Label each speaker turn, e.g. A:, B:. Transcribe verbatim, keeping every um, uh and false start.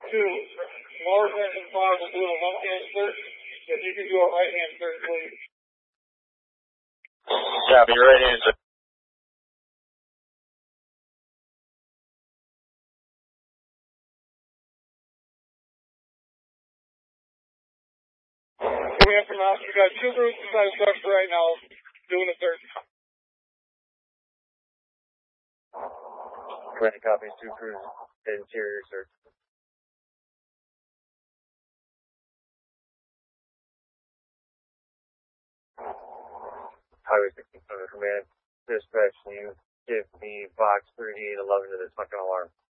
A: two, lower engine five will do a left-hand turn. If you can do a right-hand turn, please.
B: Copy, right-hand turn.
A: Coming up from out, you got two groups inside the structure right now, doing a search.
B: Command copies, two crews, interior search. Highway sixteen, command. Dispatch, you give me box thirty-eight eleven to the second alarm.